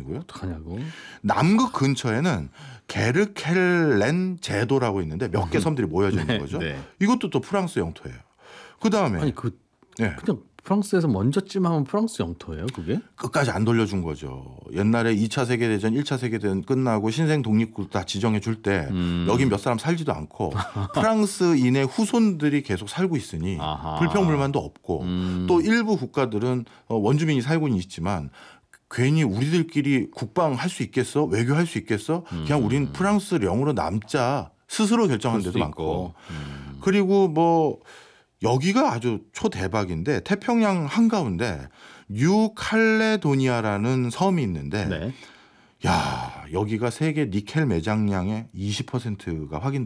아니고요. 어떡하냐고. 남극 근처에는 게르켈렌 제도라고 있는데 몇 개 섬들이 모여져 있는 거죠. 네. 이것도 또 프랑스 영토예요. 그다음에 아니 네. 그냥 프랑스에서 먼저 찜하면 프랑스 영토예요, 그게? 끝까지 안 돌려준 거죠. 옛날에 2차 세계대전, 1차 세계대전 끝나고 신생 독립국 다 지정해 줄 때 여기 몇 사람 살지도 않고 프랑스인의 후손들이 계속 살고 있으니 아하. 불평불만도 없고 또 일부 국가들은 원주민이 살고는 있지만 괜히 우리들끼리 국방할 수 있겠어? 외교할 수 있겠어? 그냥 우린 프랑스 영으로 남자 스스로 결정한 데도 많고. 그리고 뭐 여기가 아주 초대박인데 태평양 한가운데 뉴칼레도니아라는 섬이 있는데 네. 야 여기가 세계 니켈 매장량의 20%가 확인됐어요.